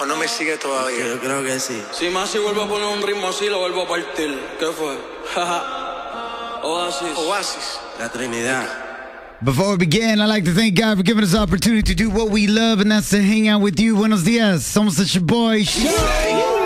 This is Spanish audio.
no me sigue todavía. Yo creo que sí. Si más si vuelvo a poner un ritmo así, lo vuelvo a partir. ¿Qué fue? Oasis. La Trinidad. Before we begin, I'd like to thank God for giving us the opportunity to do what we love, and that's to hang out with you. Buenos dias. Somos the Shaboy Show.